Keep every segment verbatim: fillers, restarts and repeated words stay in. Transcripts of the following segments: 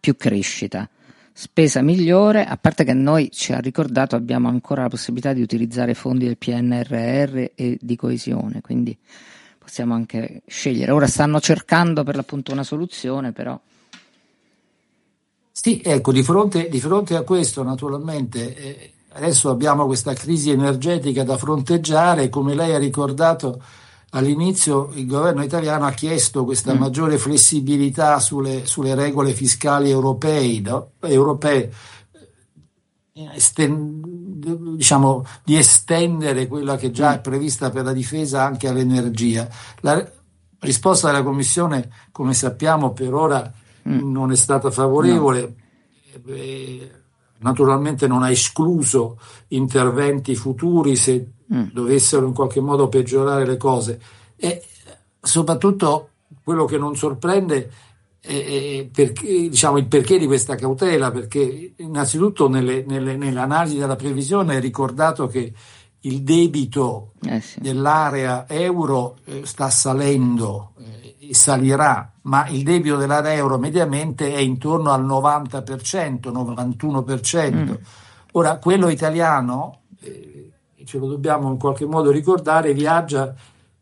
più crescita, spesa migliore, a parte che noi, ci ha ricordato, abbiamo ancora la possibilità di utilizzare fondi del P N R R e di coesione, quindi possiamo anche scegliere. Ora stanno cercando per l'appunto una soluzione, però. Sì, ecco, di fronte, di fronte a questo naturalmente eh, adesso abbiamo questa crisi energetica da fronteggiare, come lei ha ricordato all'inizio il governo italiano ha chiesto questa Mm. maggiore flessibilità sulle, sulle regole fiscali europee, no? europee esten- diciamo di estendere quella che già Mm. è prevista per la difesa anche all'energia. La risposta della Commissione, come sappiamo, per ora Mm. non è stata No. favorevole. Eh, naturalmente non ha escluso interventi futuri se Mm. dovessero in qualche modo peggiorare le cose. E soprattutto quello che non sorprende è, è perché, diciamo, il perché di questa cautela, perché innanzitutto nelle, nelle, nell'analisi della previsione è ricordato che il debito Eh sì. dell'area euro eh, sta salendo eh, e salirà, ma il debito dell'area euro mediamente è intorno al novanta per cento, novantuno per cento. Mm. Ora, quello italiano, eh, ce lo dobbiamo in qualche modo ricordare, viaggia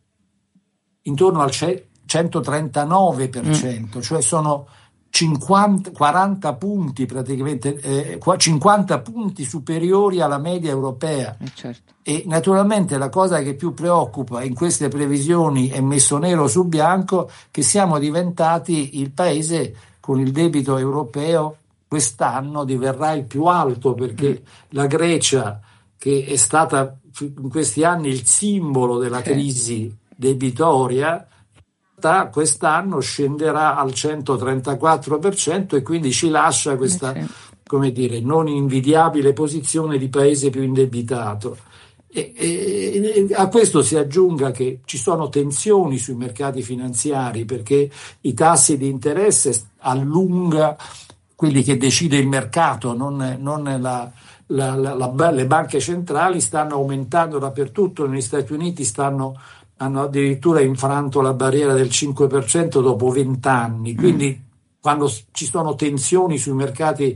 intorno al centotrentanove per cento, Mm. cioè sono cinquanta, quaranta punti praticamente, eh, cinquanta punti superiori alla media europea. Eh certo. E naturalmente la cosa che più preoccupa in queste previsioni è messo nero su bianco che siamo diventati il paese con il debito europeo quest'anno diverrà il più alto, perché Mm. la Grecia, che è stata in questi anni il simbolo della Sì. crisi debitoria, quest'anno scenderà al centotrentaquattro per cento e quindi ci lascia questa, Eh sì. come dire, non invidiabile posizione di paese più indebitato. E, e, e a questo si aggiunga che ci sono tensioni sui mercati finanziari, perché i tassi di interesse a lunga, quelli che decide il mercato, non, non la, la, la, la, le banche centrali, stanno aumentando dappertutto. Negli Stati Uniti stanno hanno addirittura infranto la barriera del cinque per cento dopo vent'anni, quindi mm. quando ci sono tensioni sui mercati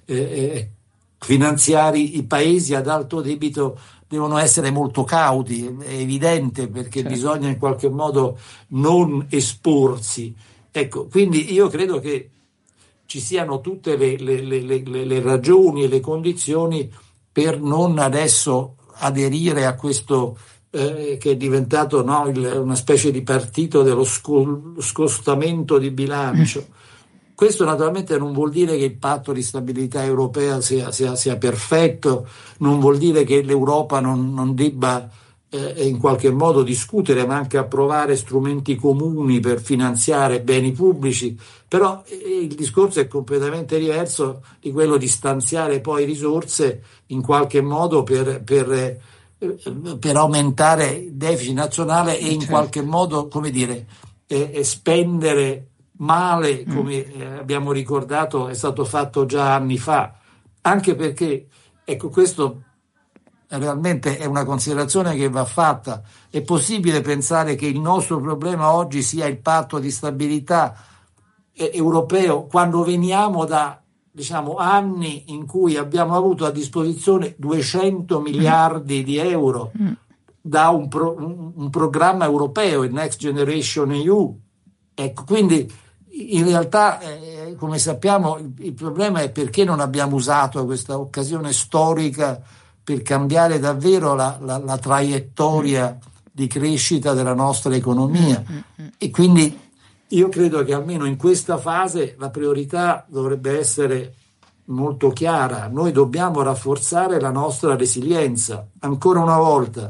eh, finanziari, i paesi ad alto debito devono essere molto cauti, è evidente, perché certo. bisogna in qualche modo non esporsi. Ecco, quindi io credo che ci siano tutte le, le, le, le, le ragioni e le condizioni per non adesso aderire a questo Eh, che è diventato no, il, una specie di partito dello sco- scostamento di bilancio. Questo naturalmente non vuol dire che il patto di stabilità europea sia, sia, sia perfetto, non vuol dire che l'Europa non, non debba eh, in qualche modo discutere, ma anche approvare strumenti comuni per finanziare beni pubblici, però eh, il discorso è completamente diverso di quello di stanziare poi risorse in qualche modo per, per per aumentare il deficit nazionale e in certo. qualche modo, come dire, eh, spendere male, come eh, abbiamo ricordato è stato fatto già anni fa, anche perché, ecco, questo realmente è una considerazione che va fatta. È possibile pensare che il nostro problema oggi sia il patto di stabilità eh, europeo quando veniamo da diciamo anni in cui abbiamo avuto a disposizione duecento miliardi di euro da un, pro, un, un programma europeo, il Next Generation E U. Ecco, quindi in realtà eh, come sappiamo il, il problema è perché non abbiamo usato questa occasione storica per cambiare davvero la, la, la traiettoria di crescita della nostra economia. E quindi io credo che almeno in questa fase la priorità dovrebbe essere molto chiara. Noi dobbiamo rafforzare la nostra resilienza. Ancora una volta,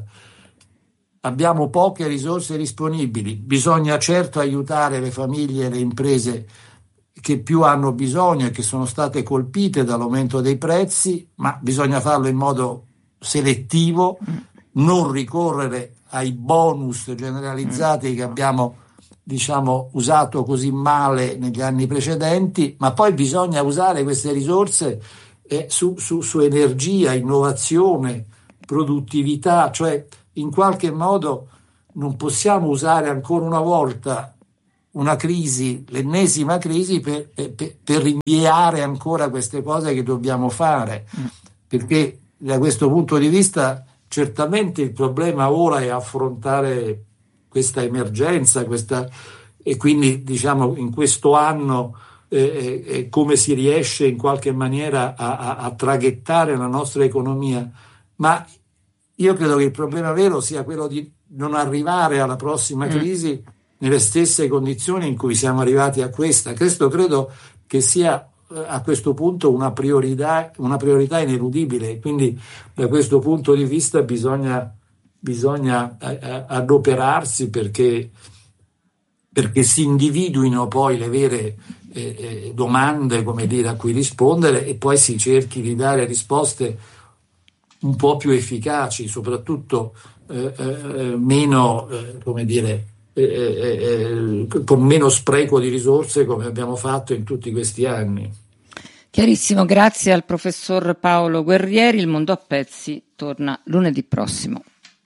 abbiamo poche risorse disponibili. Bisogna certo aiutare le famiglie e le imprese che più hanno bisogno e che sono state colpite dall'aumento dei prezzi, ma bisogna farlo in modo selettivo, non ricorrere ai bonus generalizzati che abbiamo diciamo usato così male negli anni precedenti, ma poi bisogna usare queste risorse eh, su, su, su energia, innovazione, produttività, cioè in qualche modo non possiamo usare ancora una volta una crisi, l'ennesima crisi per, per, per rinviare ancora queste cose che dobbiamo fare, perché da questo punto di vista certamente il problema ora è affrontare questa emergenza, questa, e quindi diciamo in questo anno eh, eh, come si riesce in qualche maniera a, a, a traghettare la nostra economia, ma io credo che il problema vero sia quello di non arrivare alla prossima crisi nelle stesse condizioni in cui siamo arrivati a questa. Questo credo che sia eh, a questo punto una priorità, una priorità ineludibile, quindi da questo punto di vista bisogna, bisogna eh, adoperarsi perché, perché si individuino poi le vere eh, eh, domande, come dire, a cui rispondere, e poi si cerchi di dare risposte un po' più efficaci, soprattutto eh, eh, meno, eh, come dire, eh, eh, eh, con meno spreco di risorse come abbiamo fatto in tutti questi anni. Chiarissimo, grazie al professor Paolo Guerrieri. Il Mondo a Pezzi torna lunedì prossimo.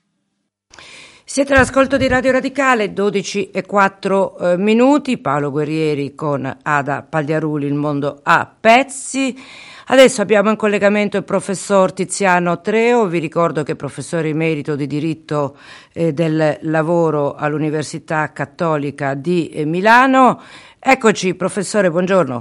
Siete all'ascolto di Radio Radicale, dodici e quattro eh, minuti, Paolo Guerrieri con Ada Pagliaruli, Il Mondo a Pezzi. Adesso abbiamo in collegamento il professor Tiziano Treu, vi ricordo che è professore emerito di diritto eh, del lavoro all'Università Cattolica di eh, Milano. Eccoci, professore, buongiorno.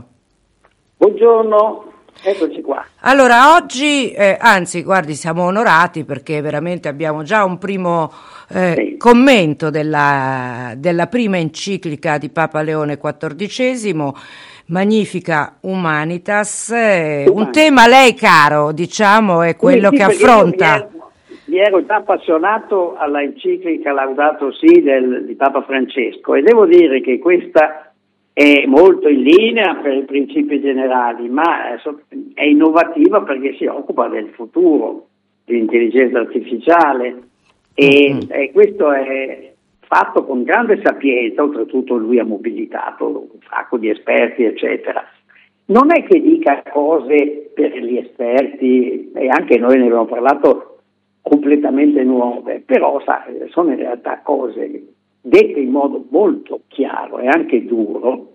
Buongiorno, eccoci qua. Allora, oggi, eh, anzi, guardi, siamo onorati perché veramente abbiamo già un primo eh, sì. commento della, della prima enciclica di Papa Leone quattordicesimo, Magnificat Humanitas, eh, un tema a lei caro, diciamo, è quello sì, sì, che affronta. Io mi ero già appassionato alla enciclica Laudato Si del, di Papa Francesco e devo dire che questa è molto in linea per i principi generali, ma è innovativa perché si occupa del futuro, dell'intelligenza artificiale e, mm-hmm. e questo è fatto con grande sapienza, oltretutto lui ha mobilitato un sacco di esperti, eccetera. Non è che dica cose per gli esperti, e anche noi ne abbiamo parlato, completamente nuove, però sa, sono in realtà cose dette in modo molto chiaro e anche duro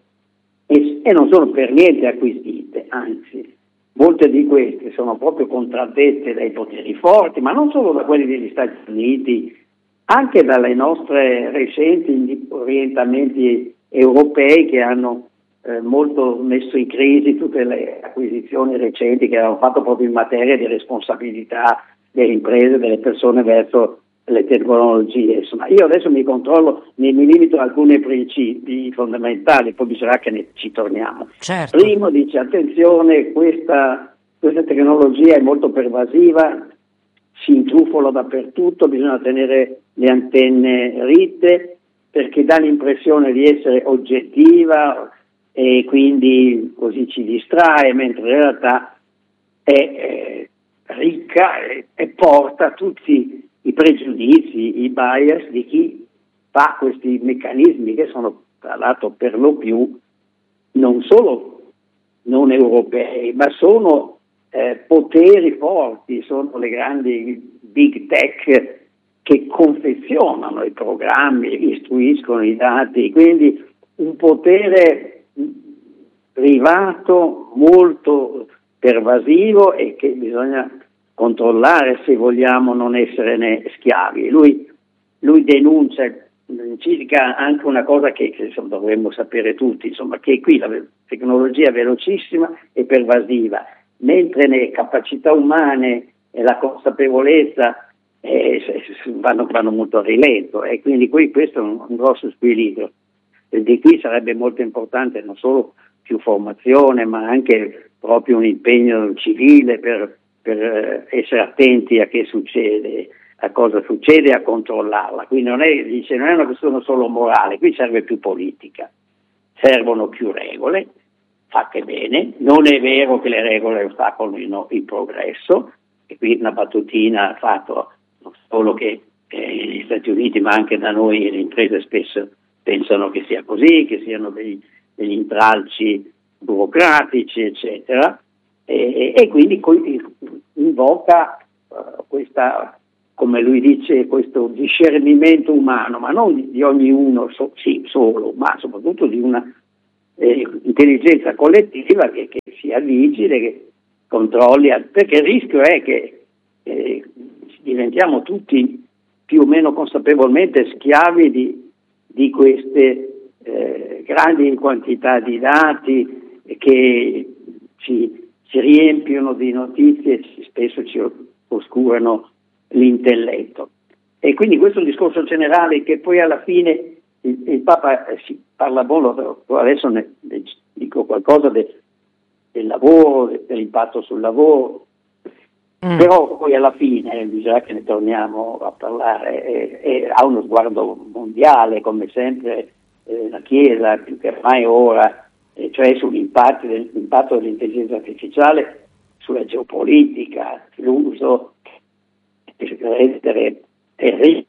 e, e non sono per niente acquisite, anzi, molte di queste sono proprio contraddette dai poteri forti, ma non solo da quelli degli Stati Uniti, anche dalle nostre recenti orientamenti europei che hanno eh, molto messo in crisi tutte le acquisizioni recenti che avevano fatto proprio in materia di responsabilità delle imprese, delle persone verso le tecnologie. Insomma, io adesso mi controllo, mi, mi limito a alcuni principi fondamentali, poi bisogna che ne ci torniamo. Certo. Primo dice, attenzione, questa, questa tecnologia è molto pervasiva, si intrufola dappertutto, bisogna tenere le antenne ritte perché dà l'impressione di essere oggettiva e quindi così ci distrae, mentre in realtà è eh, ricca e, e porta tutti i pregiudizi, i bias di chi fa questi meccanismi che sono tra l'altro per lo più non solo non europei, ma sono eh, poteri forti, sono le grandi big tech che confezionano i programmi, istruiscono i dati, quindi un potere privato molto pervasivo e che bisogna controllare se vogliamo non esserne schiavi. Lui, lui denuncia nell'enciclica anche una cosa che, che insomma, dovremmo sapere tutti, insomma, che qui la tecnologia è velocissima e pervasiva, mentre le capacità umane e la consapevolezza eh, vanno, vanno molto a rilento e quindi qui questo è un, un grosso squilibrio. E di qui sarebbe molto importante non solo più formazione, ma anche proprio un impegno civile per, per essere attenti a che succede, a cosa succede e a controllarla. Quindi non è, dice, non è una questione solo morale, qui serve più politica, servono più regole fatte bene. Non è vero che le regole ostacolino il progresso, e qui una battutina ha fatto non solo che eh, negli Stati Uniti ma anche da noi le imprese spesso pensano che sia così, che siano dei, degli intralci burocratici, eccetera, e, e quindi invoca uh, questa come lui dice, questo discernimento umano, ma non di, di ognuno so, sì, solo, ma soprattutto di una eh, intelligenza collettiva che, che sia vigile, che controlli, perché il rischio è che eh, diventiamo tutti più o meno consapevolmente schiavi di, di queste eh, grandi quantità di dati che ci, ci riempiono di notizie e spesso ci oscurano l'intelletto. E quindi questo è un discorso generale che poi alla fine il, il Papa eh, si parla molto, adesso ne, ne dico qualcosa de, del lavoro, dell'impatto sul lavoro, mm. però poi alla fine bisogna che ne torniamo a parlare, e, e ha uno sguardo mondiale come sempre eh, la Chiesa più che mai ora, eh, cioè sull'impatto del, l'impatto dell'intelligenza artificiale sulla geopolitica, l'uso per rendere terribili,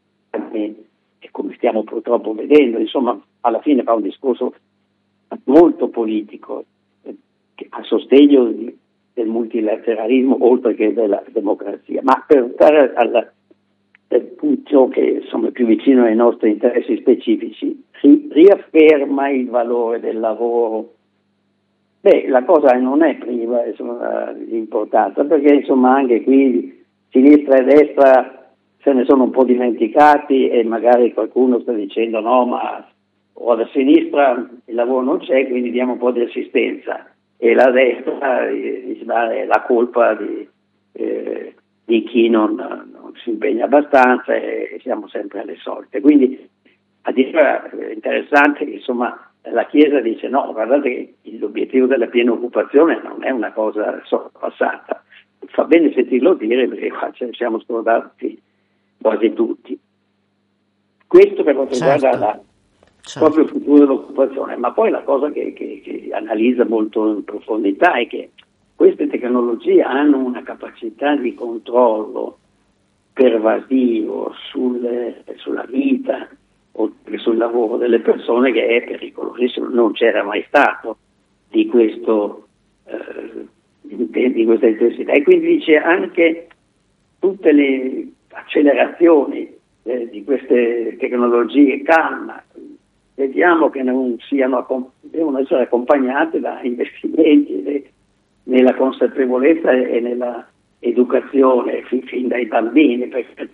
e come stiamo purtroppo vedendo, insomma, alla fine fa un discorso molto politico eh, a sostegno di, del multilateralismo oltre che della democrazia. Ma per stare al, al punto che insomma è più vicino ai nostri interessi specifici, si riafferma il valore del lavoro. Beh, la cosa non è priva insomma, di importanza, perché insomma anche qui sinistra e destra se ne sono un po' dimenticati e magari qualcuno sta dicendo no, ma o da sinistra il lavoro non c'è, quindi diamo un po' di assistenza, e la destra eh, dà la colpa di, eh, di chi non, non si impegna abbastanza, e siamo sempre alle solite. Quindi addirittura è interessante che insomma la Chiesa dice no, guardate che l'obiettivo della piena occupazione non è una cosa sorpassata. Fa bene sentirlo dire, perché qua ce ne siamo scordati quasi tutti. Questo per quanto certo. riguarda la, certo. proprio il futuro dell'occupazione, ma poi la cosa che, che, che analizza molto in profondità è che queste tecnologie hanno una capacità di controllo pervasivo sulle, sulla vita o sul lavoro delle persone che è pericolosissimo, non c'era mai stato di questo eh, di questa intensità, e quindi dice anche tutte le accelerazioni eh, di queste tecnologie, calma, vediamo che non siano, devono essere accompagnate da investimenti eh, nella consapevolezza e nella educazione fin, fin dai bambini, perché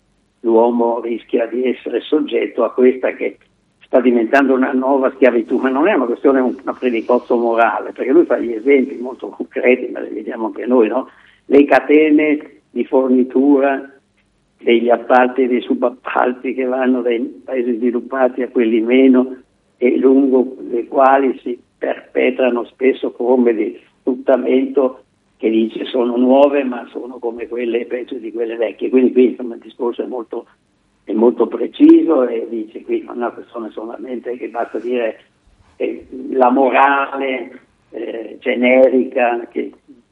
l'uomo rischia di essere soggetto a questa che sta diventando una nuova schiavitù, ma non è una questione, una predicozzo morale, perché lui fa gli esempi molto concreti, ma li vediamo anche noi, no? Le catene di fornitura degli appalti e dei subappalti che vanno dai paesi sviluppati a quelli meno, e lungo le quali si perpetrano spesso forme di sfruttamento che dice sono nuove, ma sono come quelle, peggio di quelle vecchie. Quindi qui insomma, il discorso è molto è molto preciso, e dice qui non è una questione solamente che basta dire eh, la morale eh, generica che,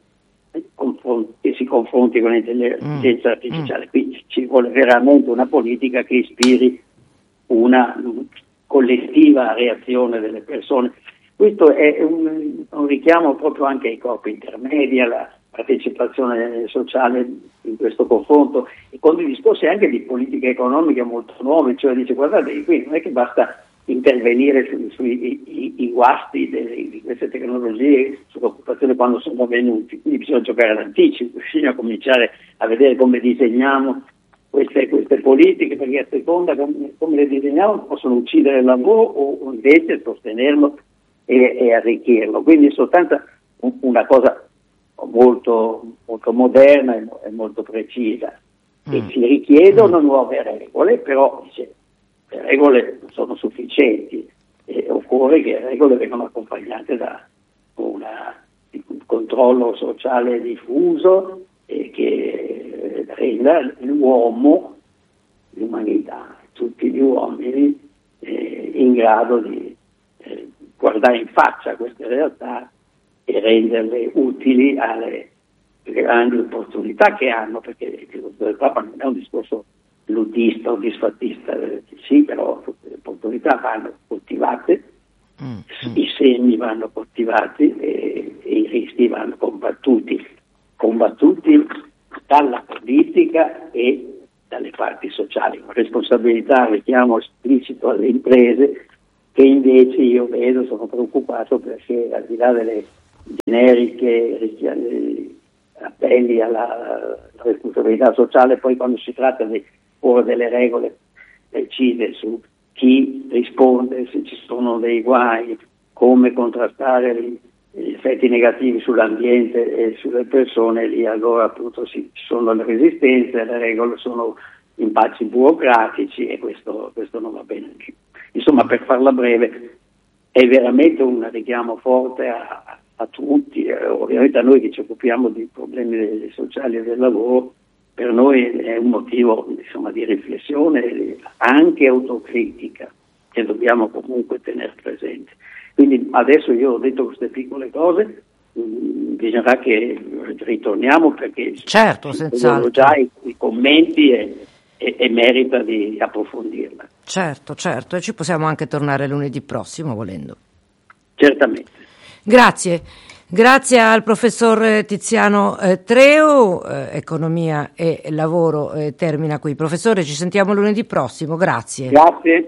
che si confronti con l'intelligenza artificiale. Qui ci vuole veramente una politica che ispiri una collettiva reazione delle persone. Questo è un, un richiamo proprio anche ai corpi intermedi, alla partecipazione sociale in questo confronto, e con dei discorsi anche di politica economica molto nuovi, cioè dice guardate, qui non è che basta intervenire sui, sui i, i guasti delle, di queste tecnologie sull'occupazione quando sono avvenuti, quindi bisogna giocare all'anticipo, bisogna cominciare a vedere come disegniamo queste, queste politiche, perché a seconda come, come le disegniamo possono uccidere il lavoro o invece sostenerlo e, e arricchirlo. Quindi in sostanza una cosa molto, molto moderna e molto precisa, mm. e si richiedono mm. nuove regole, però dice, le regole non sono sufficienti, e occorre che le regole vengano accompagnate da una, un controllo sociale diffuso e che renda l'uomo, l'umanità, tutti gli uomini eh, in grado di eh, guardare in faccia queste realtà e renderle utili alle grandi opportunità che hanno, perché il discorso del Papa non è un discorso ludista o disfattista, sì, però le opportunità vanno coltivate, mm. i semi vanno coltivati e, e i rischi vanno combattuti, combattuti dalla politica e sociali, una responsabilità, richiamo esplicito alle imprese, che invece io vedo, sono preoccupato perché al di là delle generiche appelli alla responsabilità sociale, poi quando si tratta di porre delle regole decide su chi risponde, se ci sono dei guai, come contrastare gli, gli effetti negativi sull'ambiente e sulle persone, lì allora appunto ci sono le resistenze, le regole sono impacci burocratici e questo, questo non va bene più. Insomma, per farla breve, è veramente un richiamo forte a, a tutti, eh, ovviamente a noi che ci occupiamo di problemi sociali e del lavoro, per noi è un motivo, insomma, di riflessione, anche autocritica, che dobbiamo comunque tenere presente. Quindi adesso io ho detto queste piccole cose, mh, bisognerà che ritorniamo perché certo, senz'altro. Già i, i commenti e, e, e merita di approfondirla. Certo, certo, e ci possiamo anche tornare lunedì prossimo volendo. Certamente. Grazie. Grazie al professor Tiziano eh, Treu, eh, Economia e Lavoro eh, termina qui. Professore, ci sentiamo lunedì prossimo, grazie. Grazie.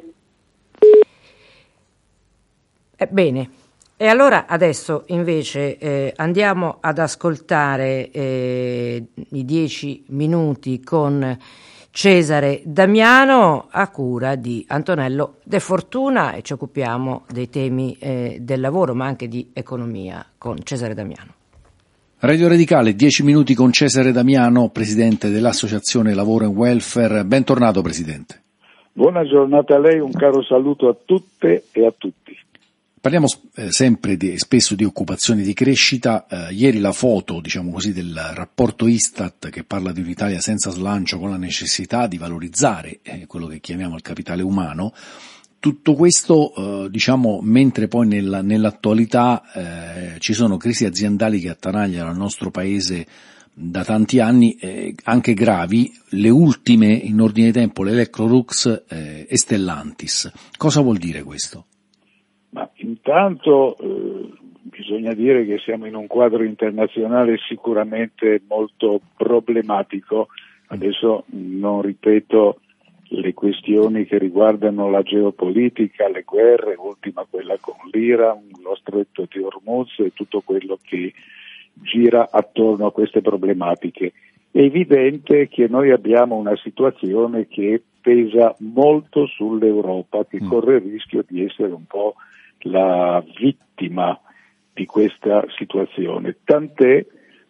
Eh, bene, e allora adesso invece eh, andiamo ad ascoltare eh, i dieci minuti con Cesare Damiano a cura di Antonello De Fortuna e ci occupiamo dei temi eh, del lavoro ma anche di economia con Cesare Damiano. Radio Radicale, dieci minuti con Cesare Damiano, presidente dell'Associazione Lavoro e Welfare. Bentornato Presidente. Buona giornata a lei, un caro saluto a tutte e a tutti. Parliamo eh, sempre di, spesso di occupazione e di crescita. Eh, ieri la foto, diciamo così, del rapporto Istat che parla di un'Italia senza slancio con la necessità di valorizzare eh, quello che chiamiamo il capitale umano. Tutto questo, eh, diciamo, mentre poi nella, nell'attualità eh, ci sono crisi aziendali che attanagliano il nostro paese da tanti anni, eh, anche gravi, le ultime in ordine di tempo, l'Electrolux eh, e Stellantis. Cosa vuol dire questo? Ma intanto eh, bisogna dire che siamo in un quadro internazionale sicuramente molto problematico. Adesso non ripeto le questioni che riguardano la geopolitica, le guerre, ultima quella con l'Iran, lo stretto di Hormuz e tutto quello che gira attorno a queste problematiche. È evidente che noi abbiamo una situazione che pesa molto sull'Europa, che corre il rischio di essere un po' la vittima di questa situazione, tant'è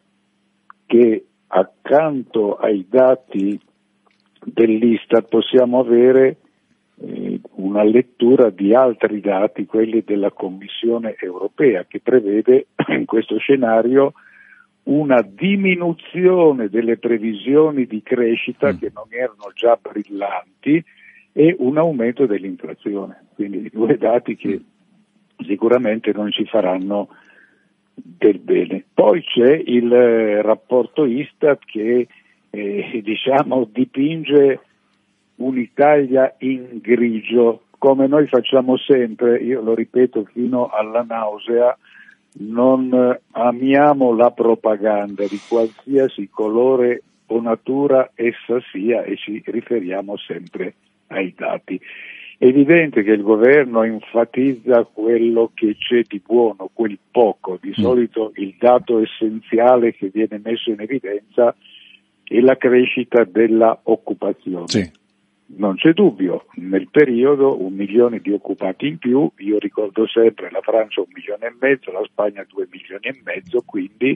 che accanto ai dati dell'Istat possiamo avere eh, una lettura di altri dati, quelli della Commissione europea, che prevede in questo scenario una diminuzione delle previsioni di crescita che non erano già brillanti e un aumento dell'inflazione, quindi due dati che sicuramente non ci faranno del bene. Poi c'è il eh, rapporto Istat che eh, diciamo dipinge un'Italia in grigio, come noi facciamo sempre, io lo ripeto fino alla nausea, non eh, amiamo la propaganda di qualsiasi colore o natura essa sia e ci riferiamo sempre ai dati. È evidente che il governo enfatizza quello che c'è di buono, quel poco. Di solito il dato essenziale che viene messo in evidenza è la crescita della occupazione. Sì. Non c'è dubbio, nel periodo un milione di occupati in più, io ricordo sempre la Francia un milione e mezzo, la Spagna due milioni e mezzo, quindi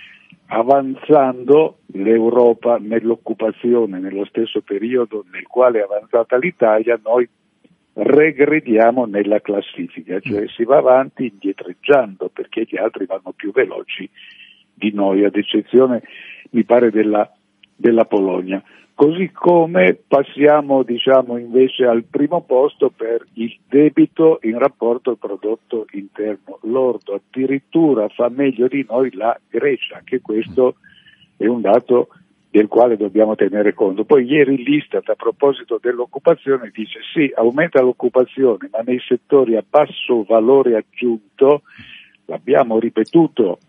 avanzando l'Europa nell'occupazione nello stesso periodo nel quale è avanzata l'Italia, noi regrediamo nella classifica, cioè si va avanti indietreggiando perché gli altri vanno più veloci di noi, ad eccezione mi pare della, della Polonia. Così come passiamo diciamo invece al primo posto per il debito in rapporto al prodotto interno lordo, addirittura fa meglio di noi la Grecia, anche questo è un dato del quale dobbiamo tenere conto. Poi ieri l'Istat a proposito dell'occupazione dice sì, aumenta l'occupazione, ma nei settori a basso valore aggiunto, l'abbiamo ripetuto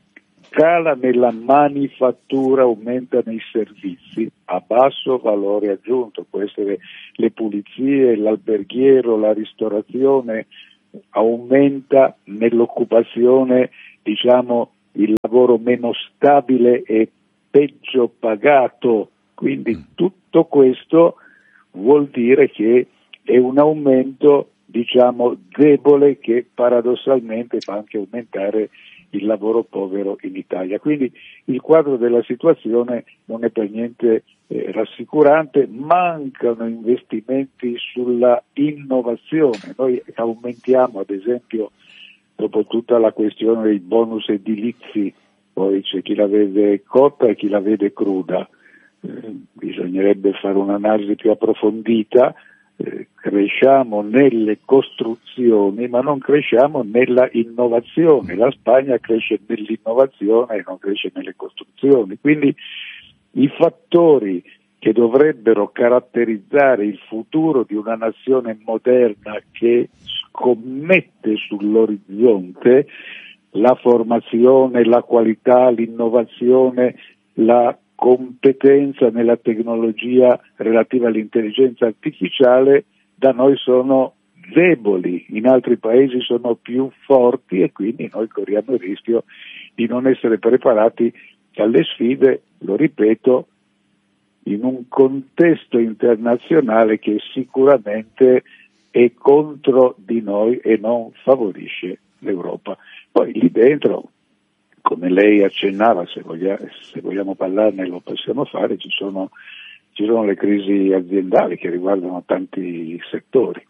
cala nella manifattura, aumenta nei servizi a basso valore aggiunto, può essere le pulizie, l'alberghiero, la ristorazione, aumenta nell'occupazione, diciamo, il lavoro meno stabile e peggio pagato, quindi tutto questo vuol dire che è un aumento, diciamo, debole, che paradossalmente fa anche aumentare il lavoro povero in Italia. Quindi il quadro della situazione non è per niente eh, rassicurante, mancano investimenti sulla innovazione. Noi aumentiamo, ad esempio, dopo tutta la questione dei bonus edilizi, poi c'è chi la vede cotta e chi la vede cruda, eh, bisognerebbe fare un'analisi più approfondita. Eh, cresciamo nelle costruzioni ma non cresciamo nella innovazione. La Spagna cresce nell'innovazione e non cresce nelle costruzioni, quindi i fattori che dovrebbero caratterizzare il futuro di una nazione moderna che scommette sull'orizzonte, la formazione, la qualità, l'innovazione, la competenza nella tecnologia relativa all'intelligenza artificiale, da noi sono deboli, in altri paesi sono più forti e quindi noi corriamo il rischio di non essere preparati alle sfide, lo ripeto, in un contesto internazionale che sicuramente è contro di noi e non favorisce l'Europa. Poi lì dentro, come lei accennava, se vogliamo, se vogliamo parlarne lo possiamo fare, ci sono, ci sono le crisi aziendali che riguardano tanti settori.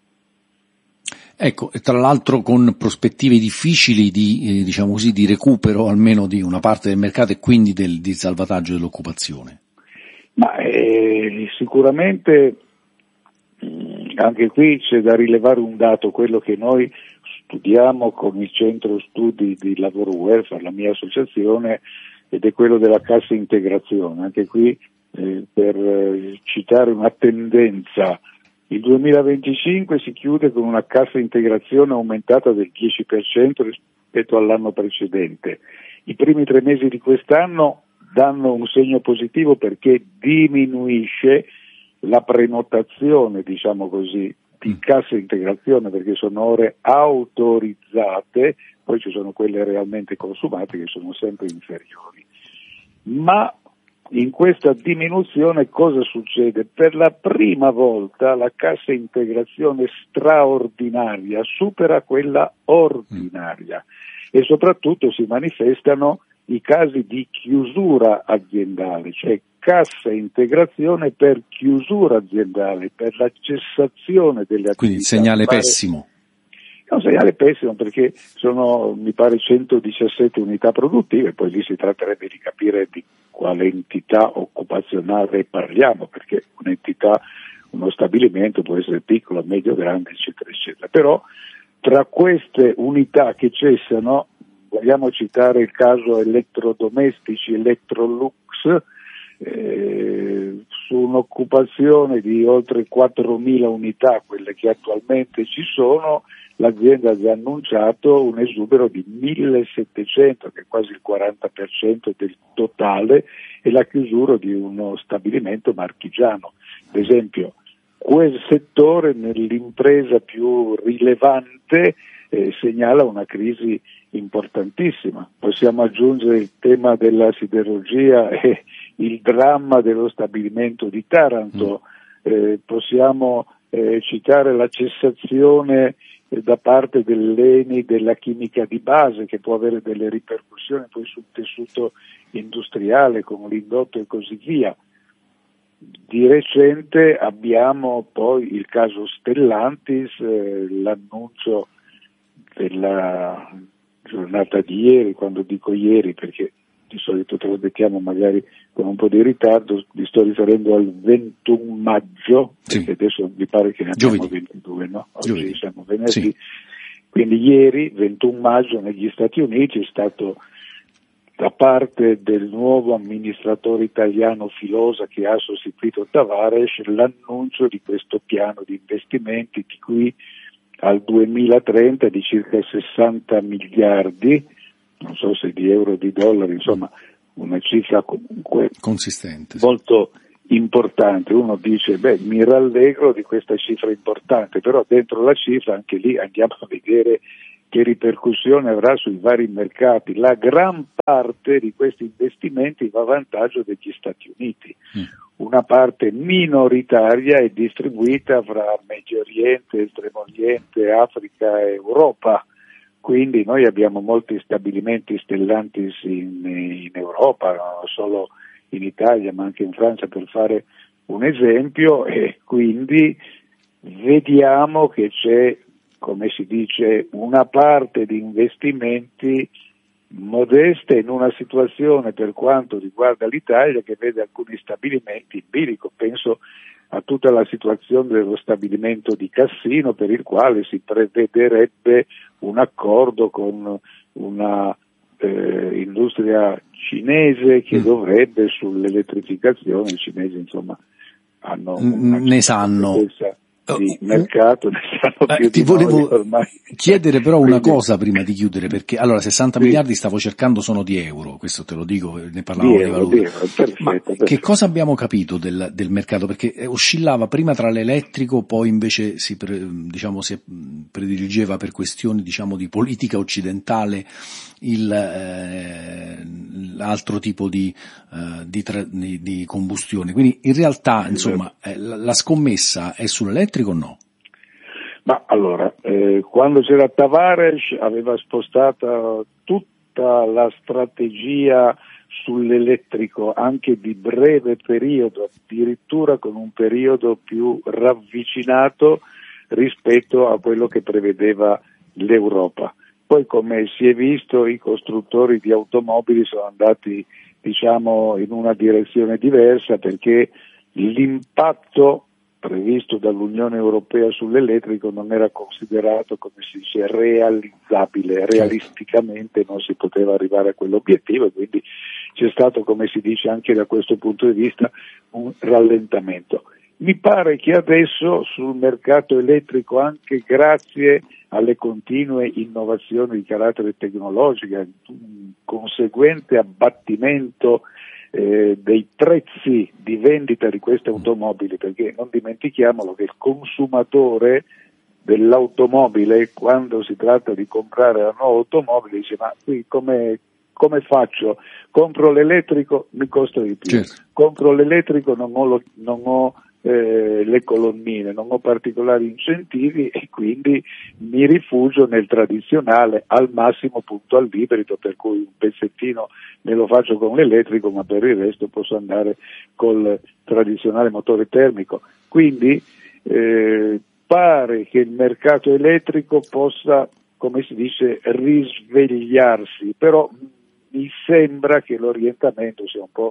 Ecco, e tra l'altro con prospettive difficili di, eh, diciamo così, di recupero almeno di una parte del mercato e quindi del, di salvataggio dell'occupazione. Ma eh, sicuramente mh, anche qui c'è da rilevare un dato, quello che noi studiamo con il centro studi di lavoro welfare, la mia associazione, ed è quello della cassa integrazione. Anche qui eh, per eh, citare una tendenza, il duemilaventicinque si chiude con una cassa integrazione aumentata del dieci per cento rispetto all'anno precedente. I primi tre mesi di quest'anno danno un segno positivo perché diminuisce la prenotazione, diciamo così, di cassa integrazione, perché sono ore autorizzate, poi ci sono quelle realmente consumate che sono sempre inferiori. Ma in questa diminuzione cosa succede? Per la prima volta la cassa integrazione straordinaria supera quella ordinaria e soprattutto si manifestano i casi di chiusura aziendale, cioè cassa integrazione per chiusura aziendale, per la cessazione delle attività. Quindi il segnale pare, pessimo. È un segnale pessimo perché sono, mi pare, centodiciassette unità produttive, poi lì si tratterebbe di capire di quale entità occupazionale parliamo, perché un'entità, uno stabilimento può essere piccolo, medio, grande, eccetera, eccetera. Però tra queste unità che cessano, vogliamo citare il caso elettrodomestici Electrolux, eh, su un'occupazione di oltre quattromila unità, quelle che attualmente ci sono, l'azienda ha già annunciato un esubero di millesettecento, che è quasi il quaranta per cento del totale, e la chiusura di uno stabilimento marchigiano. Ad esempio, quel settore nell'impresa più rilevante eh, segnala una crisi importantissima. Possiamo aggiungere il tema della siderurgia e il dramma dello stabilimento di Taranto, eh, possiamo eh, citare la cessazione eh, da parte dell'E N I della chimica di base, che può avere delle ripercussioni poi sul tessuto industriale con l'indotto e così via. Di recente abbiamo poi il caso Stellantis, eh, l'annuncio della giornata di ieri, quando dico ieri perché di solito trasmettiamo magari con un po' di ritardo, mi sto riferendo al ventuno maggio, sì. Perché adesso mi pare che ne abbiamo ventidue, no? Oggi Giovedì. Siamo venerdì, sì. Quindi ieri, ventuno maggio, negli Stati Uniti è stato da parte del nuovo amministratore italiano Filosa, che ha sostituito Tavares, l'annuncio di questo piano di investimenti di qui al duemilatrenta di circa sessanta miliardi, non so se di euro o di dollari, insomma una cifra comunque consistente, molto importante. Uno dice, beh, mi rallegro di questa cifra importante, però dentro la cifra anche lì andiamo a vedere che ripercussione avrà sui vari mercati. La gran parte di questi investimenti va a vantaggio degli Stati Uniti, mm. una parte minoritaria è distribuita fra Medio Oriente, Estremo Oriente, Africa e Europa. Quindi noi abbiamo molti stabilimenti stellantis in, in Europa, non solo in Italia ma anche in Francia, per fare un esempio, e quindi vediamo che c'è, come si dice, una parte di investimenti modeste in una situazione, per quanto riguarda l'Italia, che vede alcuni stabilimenti in bilico. Penso a tutta la situazione dello stabilimento di Cassino, per il quale si prevederebbe un accordo con una eh, industria cinese che dovrebbe, sull'elettrificazione, i cinesi insomma hanno una ne sanno di mercato, ne sanno più eh, ti di volevo noi ormai. Chiedere però Quindi, una cosa prima di chiudere, perché allora sessanta sì. miliardi stavo cercando sono di euro, questo te lo dico, ne parlavamo di, di valore. Euro, perfetto, Ma perfetto. che cosa abbiamo capito del, del mercato? Perché oscillava prima tra l'elettrico, poi invece si pre, diciamo si prediligeva per questioni diciamo di politica occidentale il eh, l'altro tipo di, eh, di, tra, di, di combustione. Quindi in realtà insomma eh, la, la scommessa è sull'elettrico o no? Ma allora, eh, quando c'era Tavares aveva spostato tutta la strategia sull'elettrico, anche di breve periodo, addirittura con un periodo più ravvicinato rispetto a quello che prevedeva l'Europa. Poi, come si è visto, i costruttori di automobili sono andati, diciamo, in una direzione diversa, perché l'impatto previsto dall'Unione Europea sull'elettrico non era considerato, come si dice, realizzabile, realisticamente non si poteva arrivare a quell'obiettivo, e quindi c'è stato, come si dice anche da questo punto di vista, un rallentamento. Mi pare che adesso sul mercato elettrico, anche grazie alle continue innovazioni di carattere tecnologico, un conseguente abbattimento Eh, dei prezzi di vendita di queste automobili, perché non dimentichiamolo che il consumatore dell'automobile, quando si tratta di comprare la nuova automobile, dice: ma qui come, come faccio? Compro l'elettrico, mi costa di più, certo. compro l'elettrico, non ho, lo, non ho eh, le colonnine, non ho particolari incentivi, e quindi mi rifugio nel tradizionale, al massimo punto all'ibrido, per cui un pezzettino me lo faccio con l'elettrico, ma per il resto posso andare col tradizionale motore termico. Quindi eh, pare che il mercato elettrico possa, come si dice, risvegliarsi, però mi sembra che l'orientamento sia un po'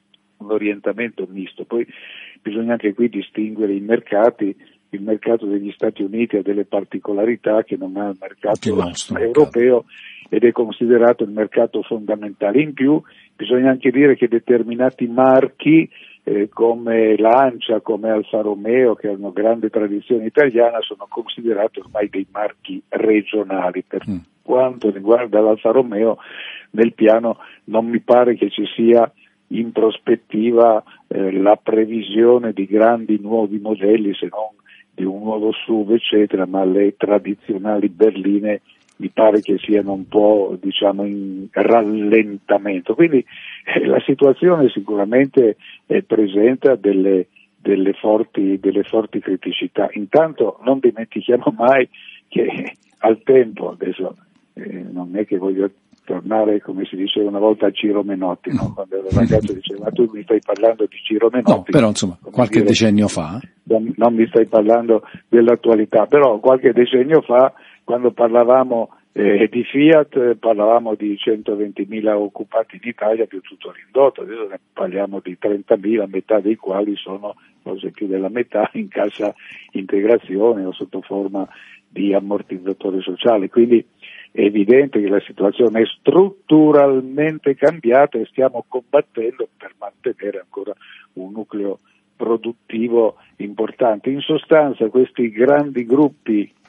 un orientamento misto. Poi bisogna anche qui distinguere i mercati. Il mercato degli Stati Uniti ha delle particolarità che non ha il mercato nostro, europeo, ed è considerato il mercato fondamentale. In più bisogna anche dire che determinati marchi eh, come Lancia, come Alfa Romeo, che hanno grande tradizione italiana, sono considerati ormai dei marchi regionali. Per mm. quanto riguarda l'Alfa Romeo, nel piano non mi pare che ci sia in prospettiva eh, la previsione di grandi nuovi modelli, se non di un nuovo S U V eccetera, ma le tradizionali berline mi pare che siano un po', diciamo, in rallentamento. Quindi eh, la situazione sicuramente eh, presenta delle, delle forti, delle forti criticità. Intanto non dimentichiamo mai che al tempo, adesso eh, non è che voglio tornare, come si diceva una volta, a Ciro Menotti, no? Quando ero ragazzo diceva: ma tu mi stai parlando di Ciro Menotti? No, però insomma, qualche dire, decennio fa. Non, non mi stai parlando dell'attualità, però qualche decennio fa, quando parlavamo eh, di Fiat, eh, parlavamo di centoventimila occupati in Italia più tutto l'indotto. Adesso ne parliamo di trentamila, metà dei quali sono, forse più della metà, in cassa integrazione o sotto forma di ammortizzatore sociale. Quindi è evidente che la situazione è strutturalmente cambiata e stiamo combattendo per mantenere ancora un nucleo produttivo importante. In sostanza questi grandi gruppi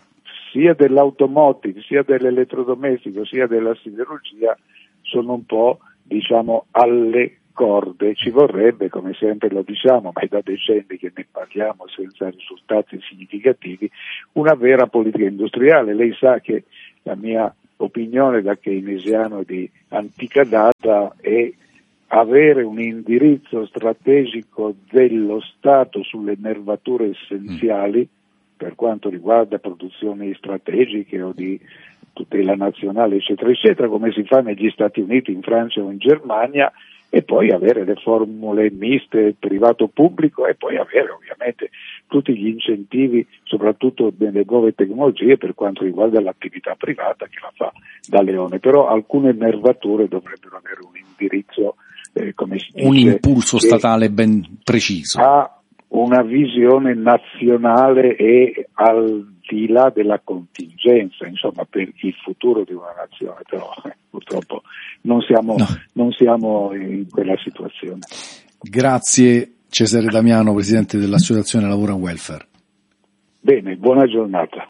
sia dell'automotive, sia dell'elettrodomestico, sia della siderurgia sono un po', diciamo, alle corde. Ci vorrebbe, come sempre lo diciamo, ma è da decenni che ne parliamo senza risultati significativi, una vera politica industriale. Lei sa che la mia opinione da keynesiano di antica data è avere un indirizzo strategico dello Stato sulle nervature essenziali per quanto riguarda produzioni strategiche o di tutela nazionale, eccetera, eccetera, come si fa negli Stati Uniti, in Francia o in Germania, e poi avere le formule miste privato-pubblico e poi avere ovviamente tutti gli incentivi, soprattutto nelle nuove tecnologie per quanto riguarda l'attività privata che la fa da leone. Però alcune nervature dovrebbero avere un indirizzo, eh, come si dice, un impulso statale ben preciso. Ha una visione nazionale e al di là della contingenza, insomma, per il futuro di una nazione, però eh, purtroppo non siamo, no. non siamo in quella situazione. Grazie Cesare Damiano, Presidente dell'Associazione Lavoro and Welfare. Bene, buona giornata.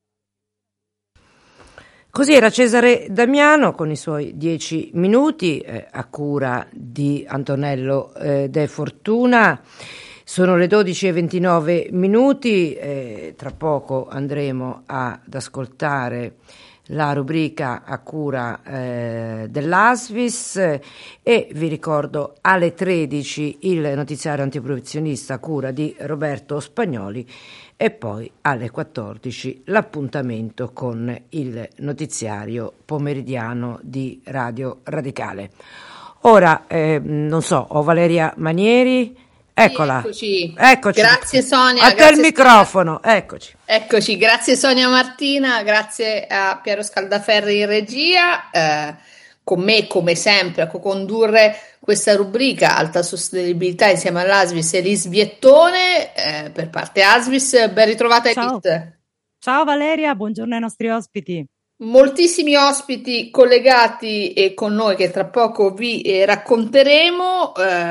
Così era Cesare Damiano con i suoi dieci minuti eh, a cura di Antonello eh, De Fortuna. Sono le dodici e ventinove minuti, eh, tra poco andremo ad ascoltare la rubrica a cura eh, dell'Asvis eh, e vi ricordo alle tredici il notiziario antiproibizionista a cura di Roberto Spagnoli e poi alle quattordici l'appuntamento con il notiziario pomeridiano di Radio Radicale. Ora, eh, non so, ho Valeria Manieri. Eccola, eccoci. eccoci. Grazie Sonia. A te il microfono, eccoci. Eccoci, grazie Sonia Martina, grazie a Piero Scaldaferri in regia, eh, con me come sempre a co-condurre questa rubrica Alta Sostenibilità insieme all'Asvis Elis Viettone, eh, per parte Asvis, ben ritrovata Ciao. Edith. Ciao Valeria, buongiorno ai nostri ospiti. Moltissimi ospiti collegati eh, con noi che tra poco vi eh, racconteremo,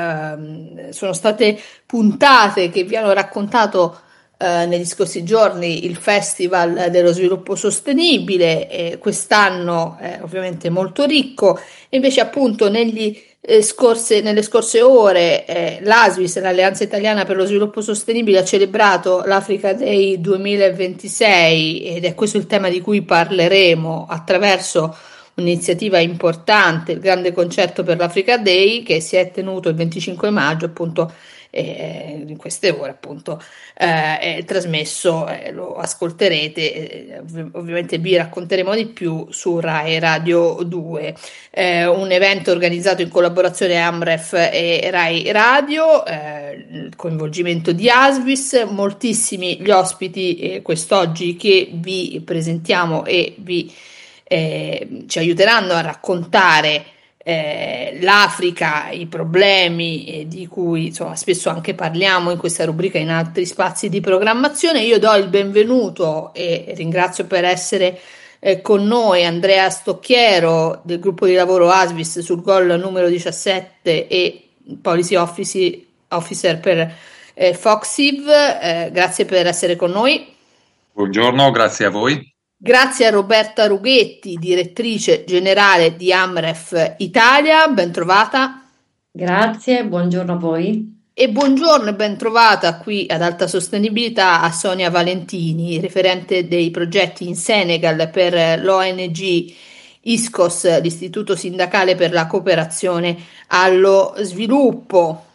eh, sono state puntate che vi hanno raccontato eh, negli scorsi giorni il Festival dello Sviluppo Sostenibile, eh, quest'anno è ovviamente molto ricco, e invece appunto negli eh, scorse, nelle scorse ore eh, l'Asvis, l'Alleanza Italiana per lo Sviluppo Sostenibile, ha celebrato l'Africa Day duemilaventisei ed è questo il tema di cui parleremo attraverso un'iniziativa importante, il grande concerto per l'Africa Day che si è tenuto il venticinque maggio, appunto eh, in queste ore appunto eh, è trasmesso, eh, lo ascolterete, eh, ov- ovviamente vi racconteremo di più su Rai Radio due, eh, un evento organizzato in collaborazione Amref e Rai Radio, eh, il coinvolgimento di Asvis, moltissimi gli ospiti eh, quest'oggi che vi presentiamo e vi eh, ci aiuteranno a raccontare Eh, l'Africa, i problemi eh, di cui insomma spesso anche parliamo in questa rubrica e in altri spazi di programmazione. Io do il benvenuto e ringrazio per essere eh, con noi Andrea Stocchiero del gruppo di lavoro Asvis sul Goal numero diciassette e Policy Office, Officer per eh, Foxiv, eh, grazie per essere con noi. Buongiorno, grazie a voi. Grazie a Roberta Rughetti, direttrice generale di Amref Italia, ben trovata. Grazie, buongiorno a voi. E buongiorno e ben trovata qui ad Alta Sostenibilità a Sonia Valentini, referente dei progetti in Senegal per l'O N G I S C O S, l'Istituto Sindacale per la Cooperazione allo Sviluppo.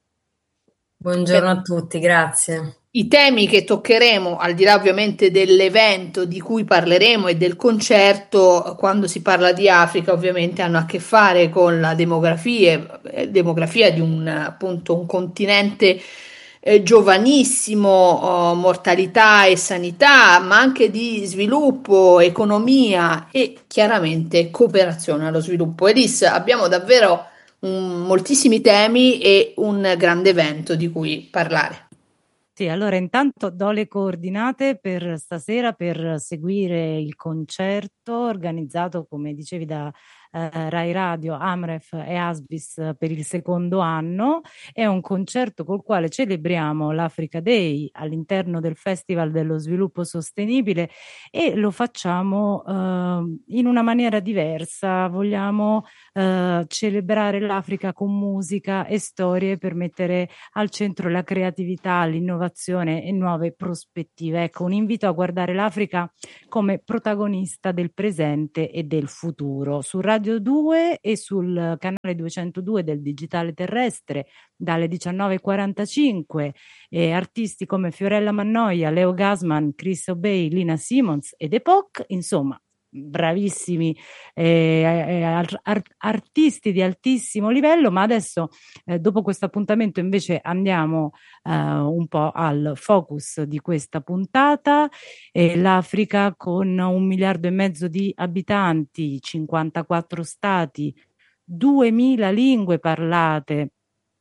Buongiorno a tutti, grazie. I temi che toccheremo, al di là ovviamente dell'evento di cui parleremo e del concerto, quando si parla di Africa ovviamente hanno a che fare con la demografia, eh, demografia di un, appunto, un continente eh, giovanissimo, oh, mortalità e sanità, ma anche di sviluppo, economia e chiaramente cooperazione allo sviluppo. Elis, abbiamo davvero um, moltissimi temi e un grande evento di cui parlare. Sì, allora intanto do le coordinate per stasera per seguire il concerto organizzato, come dicevi, da eh, Rai Radio, Amref e Asbis per il secondo anno. È un concerto col quale celebriamo l'Africa Day all'interno del Festival dello Sviluppo Sostenibile e lo facciamo eh, in una maniera diversa. Vogliamo eh, celebrare l'Africa con musica e storie per mettere al centro la creatività, l'innovazione e nuove prospettive. Ecco, un invito a guardare l'Africa come protagonista del presente e del futuro. Su Radio due e sul canale duecentodue del digitale terrestre dalle diciannove e quarantacinque, eh, artisti come Fiorella Mannoia, Leo Gasman, Chris Obey, Lina Simons ed Epoch, insomma bravissimi eh, art- art- artisti di altissimo livello. Ma adesso eh, dopo questo appuntamento invece andiamo eh, un po' al focus di questa puntata. eh, l'Africa con un miliardo e mezzo di abitanti, cinquantaquattro stati, duemila lingue parlate,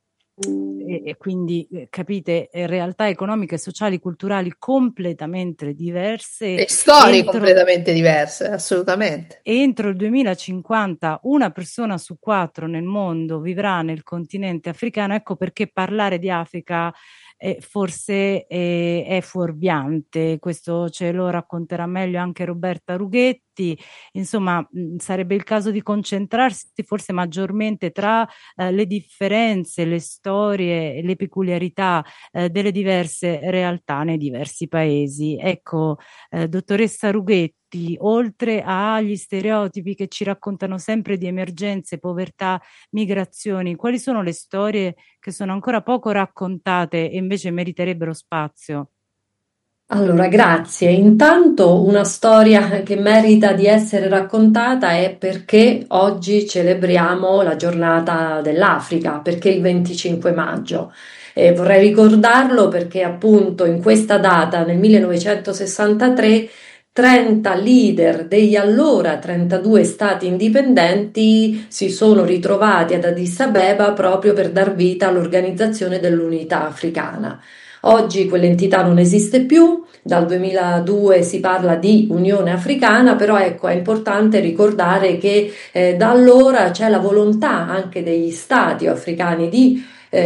e, e quindi eh, capite, eh, realtà economiche, sociali, culturali completamente diverse e storie entro, completamente diverse, assolutamente. Entro il duemilacinquanta una persona su quattro nel mondo vivrà nel continente africano. Ecco perché parlare di Africa eh, forse eh, è fuorviante. Questo ce lo racconterà meglio anche Roberta Rughetti. Insomma, mh, sarebbe il caso di concentrarsi forse maggiormente tra eh, le differenze, le storie e le peculiarità eh, delle diverse realtà nei diversi paesi. Ecco, eh, dottoressa Rughetti, oltre agli stereotipi che ci raccontano sempre di emergenze, povertà, migrazioni, quali sono le storie che sono ancora poco raccontate e invece meriterebbero spazio? Allora, grazie. Intanto una storia che merita di essere raccontata è perché oggi celebriamo la giornata dell'Africa, perché il venticinque maggio. E vorrei ricordarlo perché appunto in questa data, nel millenovecentosessantatré, trenta leader degli allora trentadue stati indipendenti si sono ritrovati ad Addis Abeba proprio per dar vita all'Organizzazione dell'Unità Africana. Oggi quell'entità non esiste più, dal duemiladue si parla di Unione Africana, però ecco, è importante ricordare che eh, da allora c'è la volontà anche degli stati africani di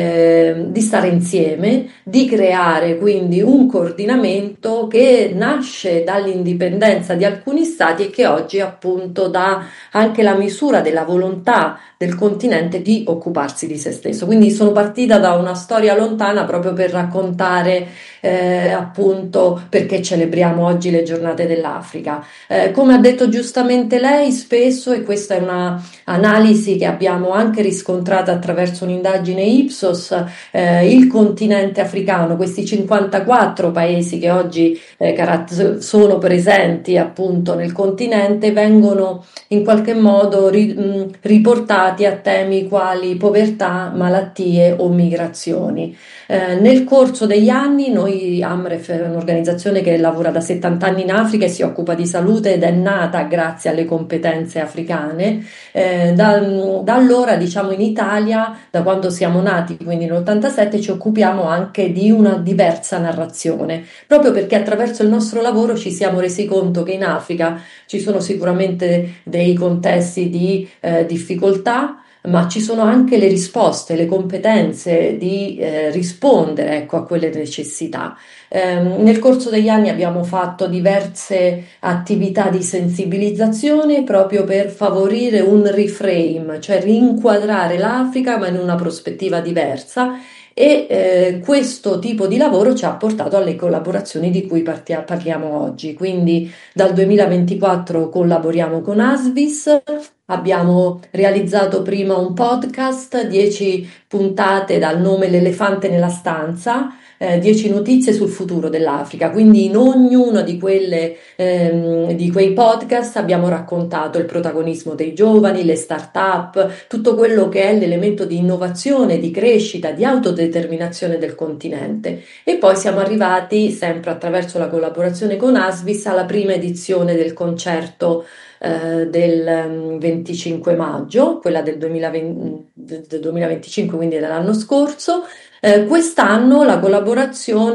Eh, di stare insieme, di creare quindi un coordinamento che nasce dall'indipendenza di alcuni stati e che oggi appunto dà anche la misura della volontà del continente di occuparsi di se stesso. Quindi sono partita da una storia lontana proprio per raccontare eh, appunto perché celebriamo oggi le giornate dell'Africa. Eh, come ha detto giustamente lei, spesso, e questa è una analisi che abbiamo anche riscontrata attraverso un'indagine Ipsos, eh, il continente africano, questi cinquantaquattro paesi che oggi eh, carat- sono presenti appunto nel continente, vengono in qualche modo ri- mh, riportati a temi quali povertà, malattie o migrazioni. Eh, nel corso degli anni noi, Amref è un'organizzazione che lavora da settanta anni in Africa e si occupa di salute ed è nata grazie alle competenze africane. Eh, da, da allora, diciamo, in Italia, da quando siamo nati, quindi nell'ottantasette, ci occupiamo anche di una diversa narrazione, proprio perché attraverso il nostro lavoro ci siamo resi conto che in Africa ci sono sicuramente dei contesti di eh, difficoltà, ma ci sono anche le risposte, le competenze di eh, rispondere, ecco, a quelle necessità. Eh, nel corso degli anni abbiamo fatto diverse attività di sensibilizzazione proprio per favorire un reframe, cioè rinquadrare l'Africa ma in una prospettiva diversa. E eh, questo tipo di lavoro ci ha portato alle collaborazioni di cui partia- parliamo oggi. Quindi dal duemilaventiquattro collaboriamo con Asbis, abbiamo realizzato prima un podcast, dieci puntate dal nome L'elefante nella stanza, eh, dieci notizie sul futuro dell'Africa. Quindi in ognuno di, quelle, ehm, di quei podcast abbiamo raccontato il protagonismo dei giovani, le start-up, tutto quello che è l'elemento di innovazione, di crescita, di autodeterminazione del continente. E poi siamo arrivati, sempre attraverso la collaborazione con Asbis, alla prima edizione del concerto eh, del venticinque maggio, quella del, duemilaventi, del duemilaventicinque, quindi dell'anno scorso. Eh, quest'anno la collaborazione